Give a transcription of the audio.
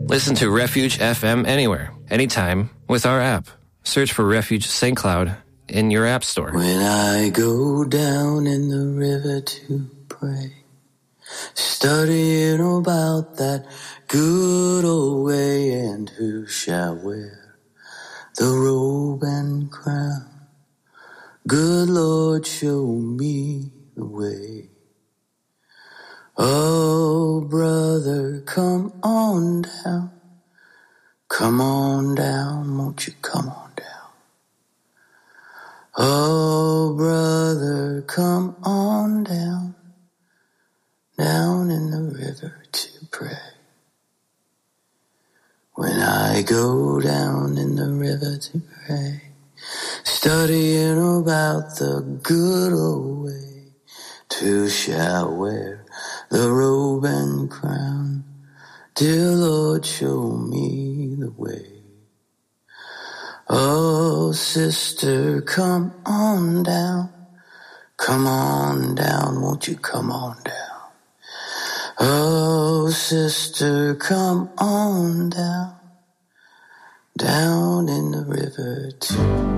Listen to Refuge FM anywhere, anytime with our app. Search for Refuge St. Cloud in your app store. When I go down in the river to pray, studying about that good old way, and who shall wear the robe and crown? Good Lord, show me the way. Oh, brother, come on down. Come on down, won't you come on down? Oh, brother, come on down. Down in the river to pray. When I go down in the river to pray, studying about the good old way, who shall wear the robe and crown? Dear Lord, show me the way. Oh, sister, come on down. Come on down, won't you come on down? Oh, sister, come on down. Down in the river to